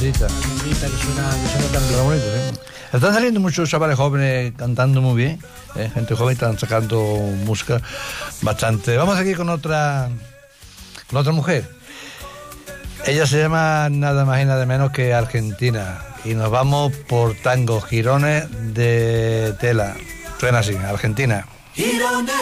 Bendita. Bendita, que suena tan Está bien. bonito, ¿sí? Están saliendo muchos chavales jóvenes cantando muy bien, gente joven están sacando música bastante. Vamos aquí con otra mujer. Ella se llama nada más y nada menos que Argentina. Y nos vamos por tango, Girones de Tela. Suena así, Argentina. Girones